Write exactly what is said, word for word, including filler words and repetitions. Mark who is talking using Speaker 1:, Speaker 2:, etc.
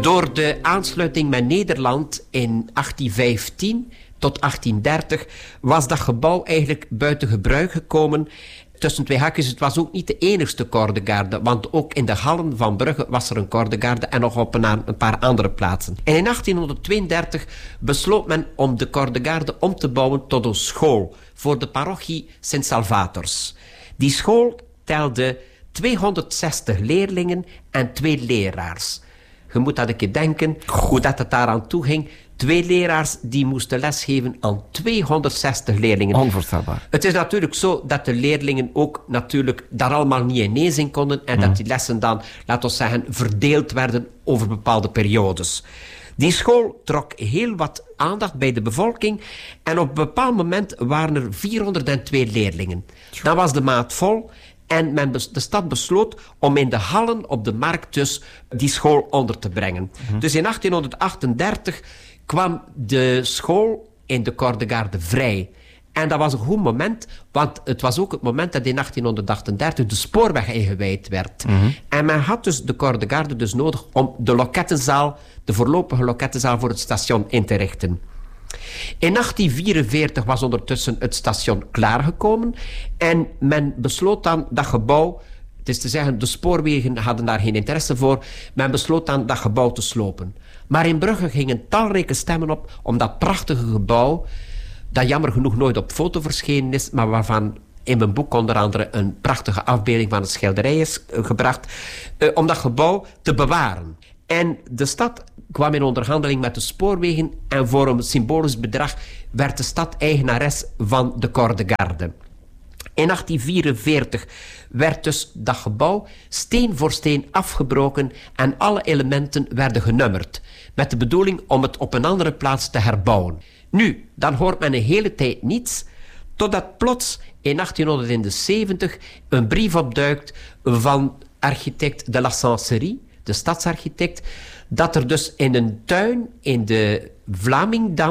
Speaker 1: Door de aansluiting met Nederland in achttien vijftien tot achttien dertig was dat gebouw eigenlijk buiten gebruik gekomen. Tussen twee haakjes, het was ook niet de enigste Kordegarde, want ook in de hallen van Brugge was er een Kordegarde en nog op een, een paar andere plaatsen. En in achttienhonderdtweeëndertig besloot men om de Kordegarde om te bouwen tot een school voor de parochie Sint Salvators. Die school telde tweehonderdzestig leerlingen en twee leraars. Je moet dat een keer denken, hoe dat het daaraan toe ging. Twee leraars die moesten lesgeven aan tweehonderdzestig leerlingen.
Speaker 2: Onvoorstelbaar.
Speaker 1: Het is natuurlijk zo dat de leerlingen ook natuurlijk daar allemaal niet ineens in konden en mm. dat die lessen dan, laten we zeggen, verdeeld werden over bepaalde periodes. Die school trok heel wat aandacht bij de bevolking en op een bepaald moment waren er vierhonderdtwee leerlingen. Dan was de maat vol. En men bes- de stad besloot om in de hallen op de markt dus die school onder te brengen. Mm-hmm. Dus in achttienhonderdachtendertig kwam de school in de Kordegarde vrij. En dat was een goed moment, want het was ook het moment dat in achttienhonderdachtendertig de spoorweg ingewijd werd. Mm-hmm. En men had dus de Kordegarde dus nodig om de lokettenzaal, de voorlopige lokettenzaal voor het station in te richten. In achttien vierenveertig was ondertussen het station klaargekomen en men besloot dan dat gebouw, het is te zeggen, de spoorwegen hadden daar geen interesse voor, men besloot dan dat gebouw te slopen. Maar in Brugge gingen talrijke stemmen op om dat prachtige gebouw, dat jammer genoeg nooit op foto verschenen is, maar waarvan in mijn boek onder andere een prachtige afbeelding van een schilderij is uh, gebracht, uh, om dat gebouw te bewaren. En de stad kwam in onderhandeling met de spoorwegen en voor een symbolisch bedrag werd de stad eigenares van de Kordegarde. In achttien vierenveertig werd dus dat gebouw steen voor steen afgebroken en alle elementen werden genummerd, met de bedoeling om het op een andere plaats te herbouwen. Nu, dan hoort men een hele tijd niets, totdat plots in achttienhonderdzeventig een brief opduikt van architect de la Sancerie, de stadsarchitect, dat er dus in een tuin in de Vlamingdam